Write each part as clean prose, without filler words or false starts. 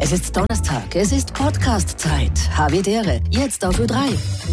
Es ist Donnerstag, es ist Podcast-Zeit. Havidere, jetzt auf Ö3.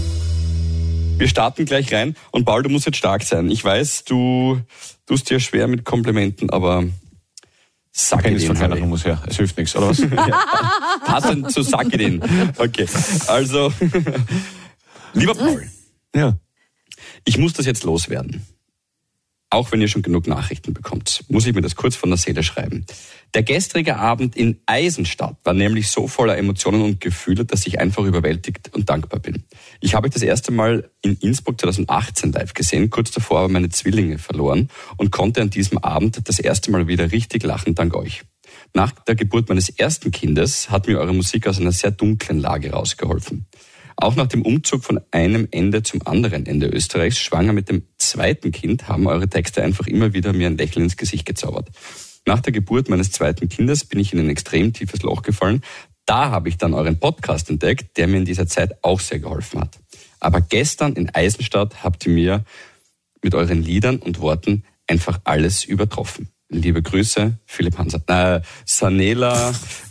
Wir starten gleich rein und Paul, du musst jetzt stark sein. Ich weiß, du tust dir schwer mit Komplimenten, aber sag es von Weihnachten muss her. Es hilft nichts, oder was? Passend zu sag den. Okay, also, lieber Paul. Ja. Ich muss das jetzt loswerden. Auch wenn ihr schon genug Nachrichten bekommt, muss ich mir das kurz von der Seele schreiben. Der gestrige Abend in Eisenstadt war nämlich so voller Emotionen und Gefühle, dass ich einfach überwältigt und dankbar bin. Ich habe euch das erste Mal in Innsbruck 2018 live gesehen, kurz davor aber meine Zwillinge verloren und konnte an diesem Abend das erste Mal wieder richtig lachen dank euch. Nach der Geburt meines ersten Kindes hat mir eure Musik aus einer sehr dunklen Lage rausgeholfen. Auch nach dem Umzug von einem Ende zum anderen Ende Österreichs, schwanger mit dem zweiten Kind, haben eure Texte einfach immer wieder mir ein Lächeln ins Gesicht gezaubert. Nach der Geburt meines zweiten Kindes bin ich in ein extrem tiefes Loch gefallen. Da habe ich dann euren Podcast entdeckt, der mir in dieser Zeit auch sehr geholfen hat. Aber gestern in Eisenstadt habt ihr mir mit euren Liedern und Worten einfach alles übertroffen. Liebe Grüße, Philipp Hansa. Sanela.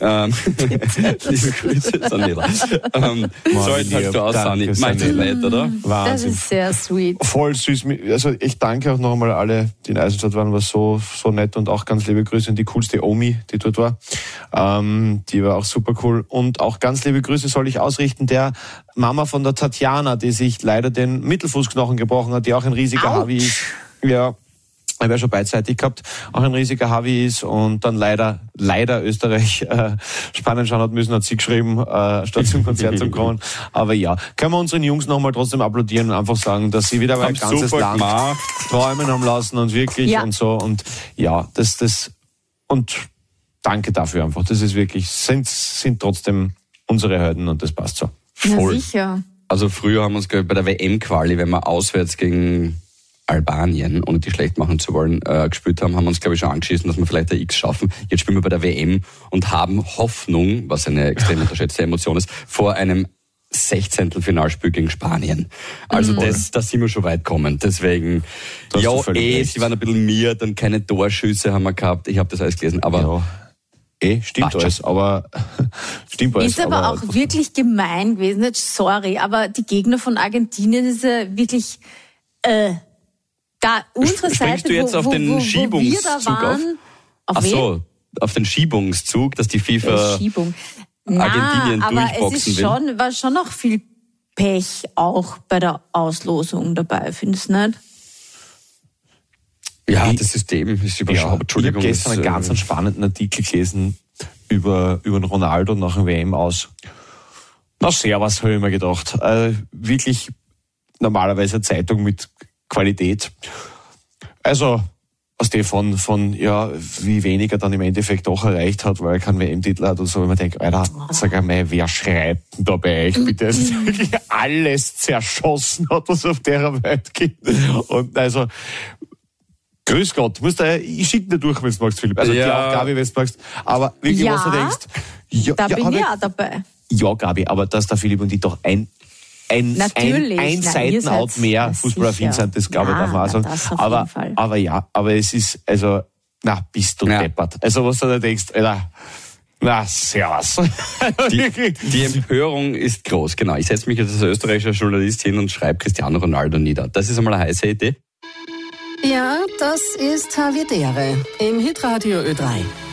Liebe Grüße, Sanela. So, jetzt hast du aus, Sani. Meinst du nicht, oder? Wahnsinn. Das ist sehr sweet. Voll süß. Also ich danke auch noch einmal alle, die in Eisenstadt waren, war so nett und auch ganz liebe Grüße an die coolste Omi, die dort war. Die war auch super cool. Und auch ganz liebe Grüße soll ich ausrichten der Mama von der Tatjana, die sich leider den Mittelfußknochen gebrochen hat, die auch ein riesiger Havi ist. Ja. Ich habe ja schon beidseitig gehabt, auch ein riesiger Havi ist und dann leider Österreich Spanien schauen hat müssen, hat sie geschrieben, statt zum Konzert zu kommen. Aber ja, können wir unseren Jungs nochmal trotzdem applaudieren und einfach sagen, dass sie wieder ein ganzes Land träumen haben lassen und wirklich und so. Und ja, das und danke dafür einfach. Das ist wirklich, sind trotzdem unsere Helden und das passt so. Voll. Ja, sicher. Also früher haben wir uns bei der WM-Quali, wenn wir auswärts gegen Albanien, ohne die schlecht machen zu wollen, gespielt haben, haben wir uns, glaube ich, schon angeschissen, dass wir vielleicht ein X schaffen. Jetzt spielen wir bei der WM und haben Hoffnung, was eine extrem unterschätzte Emotion ist, vor einem 16. Finalspiel gegen Spanien. Also da sind wir schon weit gekommen. Deswegen, sie waren ein bisschen mir, dann keine Torschüsse haben wir gehabt. Ich habe das alles gelesen, aber... Ja. Stimmt alles, aber stimmt alles. Ist aber auch wirklich gemein gewesen, sorry, aber die Gegner von Argentinien ist ja wirklich... Da unsere Springst Seite, du jetzt auf den Schiebungszug auf auf den Schiebungszug, dass die FIFA Argentinien durchboxen will? Aber war schon noch viel Pech auch bei der Auslosung dabei, findest du nicht? Ja, das System ist überschaubar. Entschuldigung. Ich habe gestern einen ganz spannenden Artikel gelesen über den Ronaldo nach dem WM aus. Na servus, habe ich mir gedacht. Wirklich normalerweise eine Zeitung mit Qualität. Also aus dem von wie wenig er dann im Endeffekt doch erreicht hat, weil er keinen WM-Titel hat und so, wenn man denkt, Alter, sag einmal, wer schreibt denn da bei euch bitte, dass wirklich alles zerschossen hat, was auf der Welt gibt. Und also grüß Gott, ich schicke dir durch, wenn du magst, Philipp. Also die auch, Gabi, wenn du magst. Aber wirklich, was du denkst. Da bin ich auch dabei. Ja, Gabi, aber dass der Philipp und ich doch ein Seitenart mehr fußballaffin sind, das glaube ich, darf man auch sagen. Aber es ist, also, bist du deppert. Also, was du da denkst, Alter, servus. Die Empörung ist groß, genau. Ich setze mich jetzt als österreichischer Journalist hin und schreibe Cristiano Ronaldo nieder. Das ist einmal eine heiße Idee. Ja, das ist Havidere im Hitradio Ö3.